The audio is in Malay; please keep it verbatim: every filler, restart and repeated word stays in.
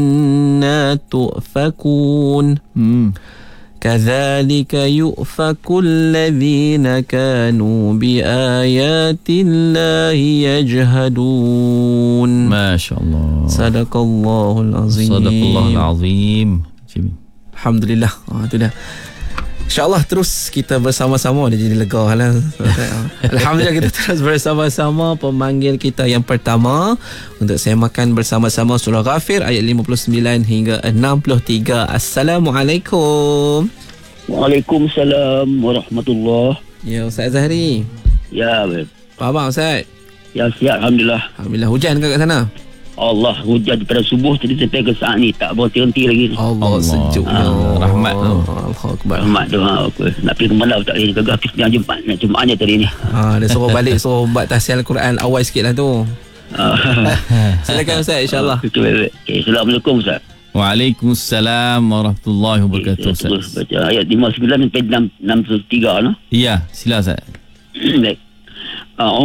anna tu'fakun. Hmm. كذلك يؤفك الذين كانوا بآيات الله يجهدون. Masya Allah. Sadaqallahul azim. Sadaqallahul azim. Alhamdulillah. Ah, itu dah. InsyaAllah terus kita bersama-sama. Dia jadi lega lah. Alhamdulillah kita terus bersama-sama. Pemanggil kita yang pertama untuk semakan bersama-sama surah Ghafir ayat lima puluh sembilan hingga enam puluh tiga. Assalamualaikum. Waalaikumsalam warahmatullahi. Ya Ustaz Zahri. Ya, baik. Apa khabar Ustaz? Ya, siap Alhamdulillah. Alhamdulillah. Hujan ke kat sana? Allah, hujan daripada subuh tadi sampai ke saat ni tak berhenti-henti lagi. Allah, Allah. sejuknya. Ah, rahmat tu. Allahu Akbar. Rahmat tu. Ha, okay. Nak pergi ke mana tak boleh. Ke Ghafir yang Jumaat. Nak Jumaat je tadi ni. Ha, dia suruh balik, suruh buat tahsil Al-Quran awal sikit lah tu. Silakan Ustaz, insyaAllah. Okay, baik, baik. Okay, Assalamualaikum Ustaz. Waalaikumsalam warahmatullahi wabarakatuh. Okay, saya terus baca ayat lima puluh sembilan sampai enam puluh tiga. No? Ya, sila Ustaz. Baik.